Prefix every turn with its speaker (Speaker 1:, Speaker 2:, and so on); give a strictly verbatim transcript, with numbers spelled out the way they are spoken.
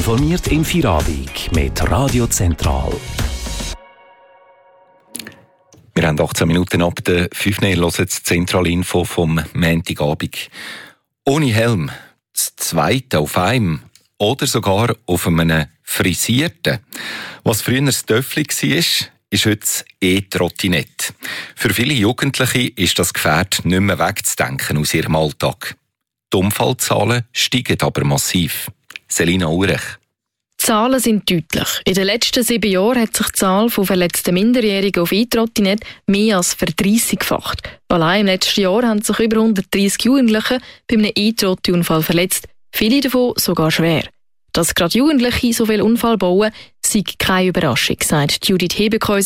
Speaker 1: informiert in Feierabend mit Radio Zentral.
Speaker 2: Wir haben achtzehn Minuten ab der fünf Uhr. Ihr hört das Zentralinfo vom Montagabend. Ohne Helm, das zweite auf einem oder sogar auf einem frisierten. Was früher das Töffli war, ist heute das E-Trottinett. Für viele Jugendliche ist das Gefährt nicht mehr wegzudenken aus ihrem Alltag. Die Unfallzahlen steigen aber massiv. Selina Urech.
Speaker 3: Die Zahlen sind deutlich. In den letzten sieben Jahren hat sich die Zahl von verletzten Minderjährigen auf E-Trottinett mehr als verdreißigfacht. Allein im letzten Jahr haben sich über hundertdreissig Jugendliche bei einem E-Trotti-Unfall verletzt, viele davon sogar schwer. Dass gerade Jugendliche so viel Unfall bauen, sei keine Überraschung, sagt Judith Hebekäuser